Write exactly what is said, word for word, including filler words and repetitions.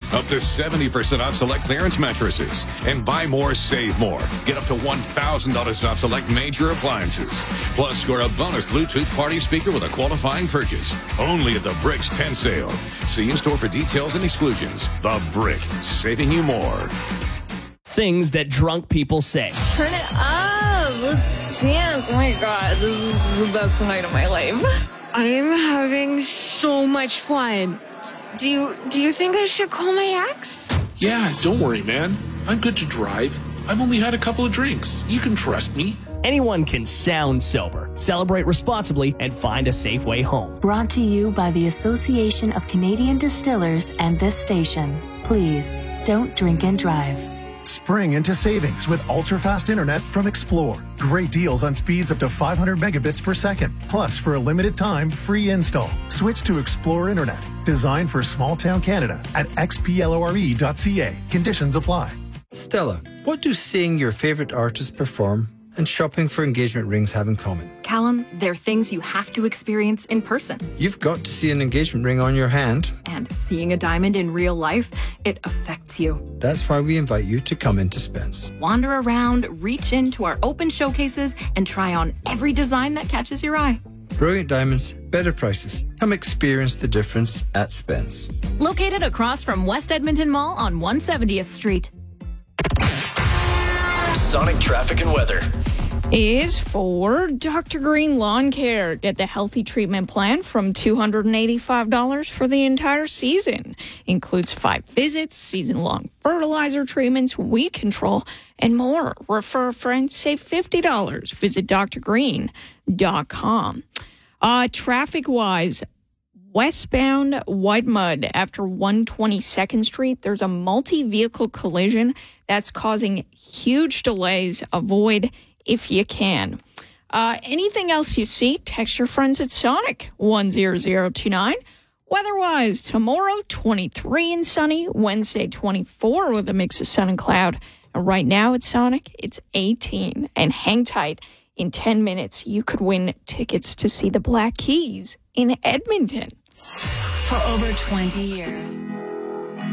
Up to seventy percent off select clearance mattresses. And buy more, save more. Get up to one thousand dollars off select major appliances. Plus, score a bonus Bluetooth party speaker with a qualifying purchase. Only at the Brick's tent sale. See in-store for details and exclusions. The Brick, saving you more. Things that drunk people say. Turn it up. Let's dance. Oh my God, this is the best night of my life. I am having so much fun. Do you do you think I should call my ex? Yeah, don't worry, man. I'm good to drive. I've only had a couple of drinks. You can trust me. Anyone can sound sober. Celebrate responsibly and find a safe way home. Brought to you by the Association of Canadian Distillers and this station. Please, don't drink and drive. Spring into savings with ultra-fast internet from Explore. Great deals on speeds up to five hundred megabits per second. Plus, for a limited time, free install. Switch to Explore Internet. Designed for small-town Canada at x p l o r e dot c a. Conditions apply. Stella, what do seeing your favorite artist perform and shopping for engagement rings have in common? Callum, they're things you have to experience in person. You've got to see an engagement ring on your hand. And seeing a diamond in real life, it affects you. That's why we invite you to come into Spence. Wander around, reach into our open showcases, and try on every design that catches your eye. Brilliant diamonds, better prices. Come experience the difference at Spence. Located across from West Edmonton Mall on one hundred seventieth Street. Sonic traffic and weather is for Doctor Green Lawn Care. Get the healthy treatment plan from two hundred eighty-five dollars for the entire season. Includes five visits, season-long fertilizer treatments, weed control, and more. Refer a friend, save fifty dollars. Visit d r green dot com. Uh, traffic-wise, westbound White Mud after one hundred twenty-second Street, there's a multi-vehicle collision that's causing huge delays. Avoid if you can. Uh, anything else you see, text your friends at Sonic one zero zero two nine. Weather-wise, tomorrow twenty-three and sunny, Wednesday twenty-four with a mix of sun and cloud. And right now at Sonic, it's eighteen. And hang tight. In ten minutes, you could win tickets to see the Black Keys in Edmonton. For over twenty years,